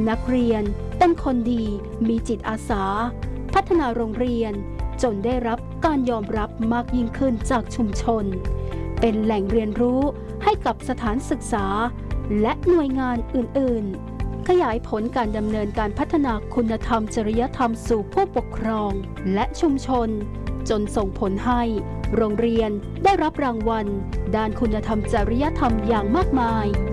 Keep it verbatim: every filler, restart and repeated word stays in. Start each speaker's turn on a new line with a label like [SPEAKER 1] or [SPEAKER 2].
[SPEAKER 1] นักเรียนเป็นคนดีมีจิตอาสาพัฒนาโรงเรียนจนได้รับการยอมรับมากยิ่งขึ้นจากชุมชนเป็นแหล่งเรียนรู้ให้กับสถานศึกษาและหน่วยงานอื่นๆขยายผลการดำเนินการพัฒนาคุณธรรมจริยธรรมสู่ผู้ปกครองและชุมชนจนส่งผลให้โรงเรียนได้รับรางวัลด้านคุณธรรมจริยธรรมอย่างมากมาย